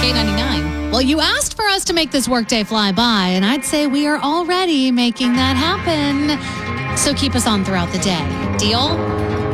$8.99. Well, you asked for us to make this workday fly by, and I'd say we are already making that happen. So keep us on throughout the day. Deal?